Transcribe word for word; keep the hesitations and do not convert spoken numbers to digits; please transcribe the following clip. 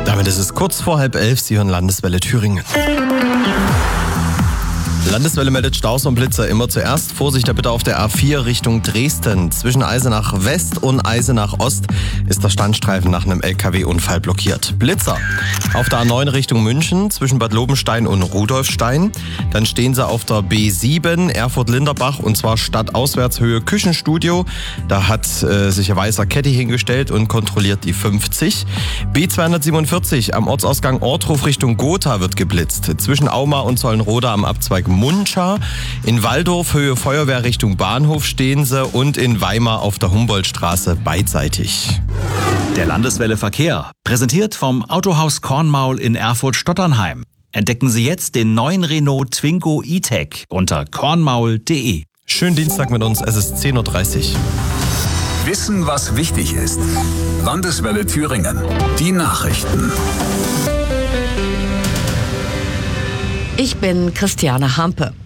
Damit ist es kurz vor halb elf. Sie hören Landeswelle Thüringen. Landeswelle meldet Staus und Blitzer immer zuerst. Vorsicht bitte auf der A vier Richtung Dresden. Zwischen Eisenach West und Eisenach Ost ist der Standstreifen nach einem L K W-Unfall blockiert. Blitzer auf der A neun Richtung München zwischen Bad Lobenstein und Rudolfstein. Dann stehen sie auf der B sieben Erfurt-Linderbach und zwar Stadtauswärtshöhe Küchenstudio. Da hat äh, sich ein weißer Caddy hingestellt und kontrolliert die fünfzig. B zweihundertsiebenundvierzig am Ortsausgang Ortruf Richtung Gotha wird geblitzt. Zwischen Auma und Zollenroda am Abzweig Muncha. In Waldorf Höhe Feuerwehr Richtung Bahnhof stehen sie und in Weimar auf der Humboldtstraße beidseitig. Der Landeswelle Verkehr, präsentiert vom Autohaus Kornmaul in Erfurt-Stotternheim. Entdecken Sie jetzt den neuen Renault Twingo E-Tech unter kornmaul punkt de. Schönen Dienstag mit uns, es ist zehn Uhr dreißig. Wissen, was wichtig ist. Landeswelle Thüringen. Die Nachrichten. Ich bin Christiane Hampe.